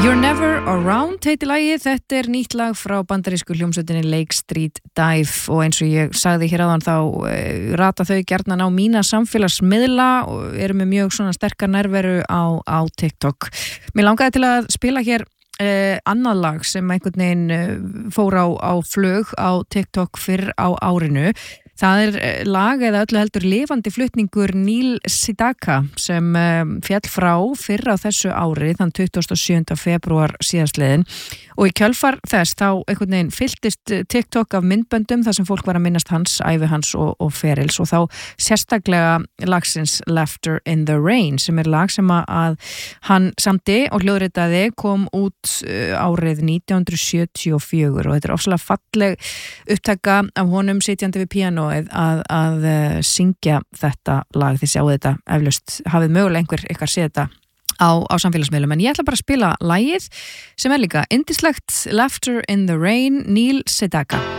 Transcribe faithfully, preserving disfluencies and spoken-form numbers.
You're Never Around heitir lagið, þetta er nýtt lag frá bandarísku hljómsveitinni Lake Street Dive og eins og ég sagði hér áðan þá e, rata þau gjarnan á mína samfélagsmiðla og eru með mjög svona sterkar nærveru á, á TikTok. Mér langaði til að spila hér e, annað lag sem einhvern veginn e, fór á, á flug á TikTok fyrr á árinu. Það er lag eða öllu heldur lifandi flutningur Neil Sedaka sem um, fjall frá fyrr á þessu ári þann tuttugasta og sjöunda febrúar síðastliðin og í kjölfar þess þá einhvern veginn fylltist TikTok af myndböndum þar sem fólk var að minnast hans, ævi hans og, og ferils og þá sérstaklega lagsins Laughter in the Rain sem er lag sem að hann samdi og hljóðritaði kom út árið nítján hundruð sjötíu og fjögur og þetta er ofsalega falleg upptaka af honum sitjandi við píanóið að, að syngja þetta lag. Þið sjáu þetta eflaust, hafið mögulega einhver ykkar séð þetta á, á samfélagsmiðlum, en ég ætla bara að spila lagið sem er líka yndislegt, Laughter in the Rain, Neil Sedaka.